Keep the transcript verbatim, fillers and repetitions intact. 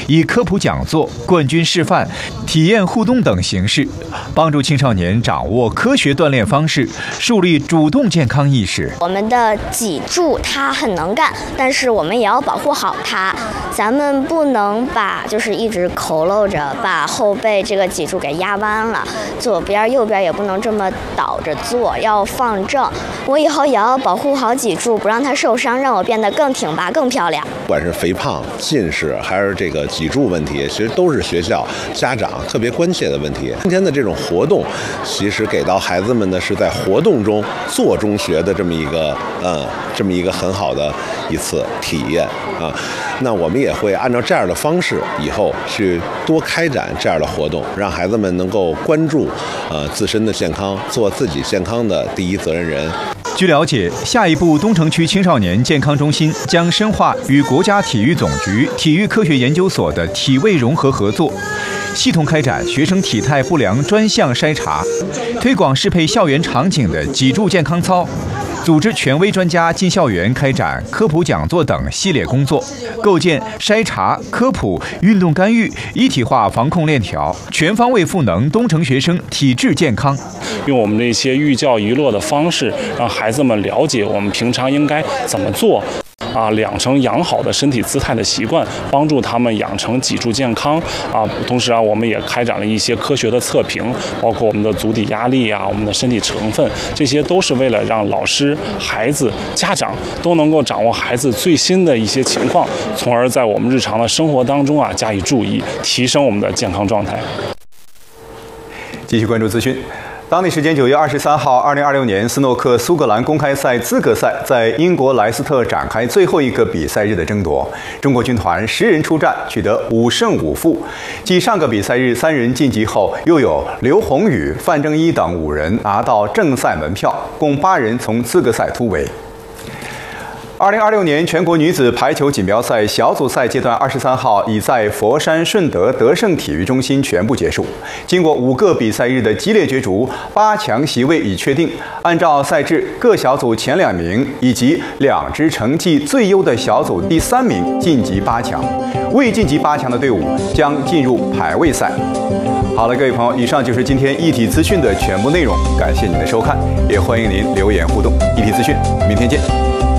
以科普讲座、冠军示范、体验互动等形式，帮助青少年掌握科学锻炼方式，树立主动健康意识。 我们的脊柱它很能干，但是我们也要保护好它。咱们不能把就是一直佝偻着，把后背这个脊柱给压弯了。左边右边也不能这么倒着做，要放正。我以后也要保护好脊柱，不让它受伤，让我变得更挺拔、更漂亮。 不管是肥胖、近视，还是这个脊柱问题，其实都是学校、家长特别关切的问题。今天的这种活动，其实给到孩子们呢是在活动中做中学的这么一个，呃，这么一个很好的一次体验啊。那我们也会按照这样的方式，以后去多开展这样的活动，让孩子们能够关注，呃，自身的健康，做自己健康的第一责任人。 据了解，下一步东城区青少年健康中心将深化与国家体育总局体育科学研究所的体卫融合合作，系统开展学生体态不良专项筛查，推广适配校园场景的脊柱健康操，组织权威专家进校园开展科普讲座等系列工作，构建筛查、科普、运动干预一体化防控链条，全方位赋能东城学生体质健康。 用我们的一些寓教于乐的方式，让孩子们了解我们平常应该怎么做。啊，养成养好的身体姿态的习惯，帮助他们养成脊柱健康啊。同时啊，我们也开展了一些科学的测评，包括我们的足底压力啊，我们的身体成分，这些都是为了让老师、孩子、家长都能够掌握孩子最新的一些情况，从而在我们日常的生活当中啊加以注意，提升我们的健康状态。 继续关注资讯。当地时间九月二十三号，二零二六年斯诺克苏格兰公开赛资格赛在英国莱斯特展开最后一个比赛日的争夺。中国军团十人出战，取得五胜五负。继上个比赛日三人晋级后，又有刘宏宇、范正一等五人拿到正赛门票，共八人从资格赛突围。二零二六年全国女子排球锦标赛小组赛阶段，二十三号已在佛山顺德德胜体育中心全部结束。经过五个比赛日的激烈角逐，八强席位已确定。按照赛制，各小组前两名以及两支成绩最优的小组第三名晋级八强，未晋级八强的队伍将进入排位赛。好了，各位朋友，以上就是今天一体资讯的全部内容，感谢您的收看，也欢迎您留言互动。一体资讯，明天见。